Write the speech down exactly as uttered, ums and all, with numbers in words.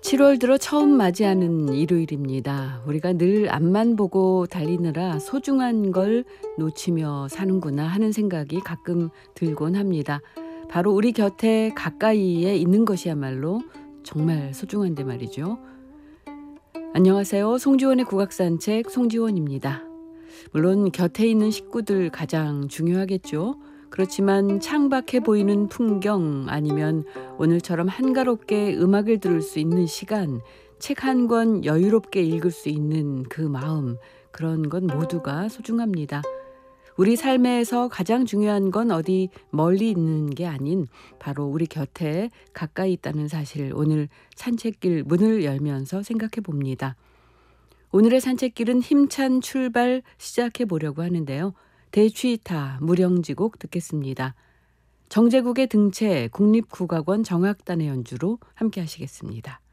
칠월 들어 처음 맞이하는 일요일입니다. 우리가 늘 앞만 보고 달리느라 소중한 걸 놓치며 사는구나 하는 생각이 가끔 들곤 합니다. 바로 우리 곁에 가까이에 있는 것이야말로 정말 소중한데 말이죠. 안녕하세요. 송지원의 국악산책 송지원입니다. 물론 곁에 있는 식구들 가장 중요하겠죠. 그렇지만 창밖에 보이는 풍경 아니면 오늘처럼 한가롭게 음악을 들을 수 있는 시간, 책 한 권 여유롭게 읽을 수 있는 그 마음, 그런 건 모두가 소중합니다. 우리 삶에서 가장 중요한 건 어디 멀리 있는 게 아닌 바로 우리 곁에 가까이 있다는 사실, 오늘 산책길 문을 열면서 생각해 봅니다. 오늘의 산책길은 힘찬 출발 시작해 보려고 하는데요. 대취타 무령지곡 듣겠습니다. 정제국의 등채 국립국악원 정악단의 연주로 함께 하시겠습니다.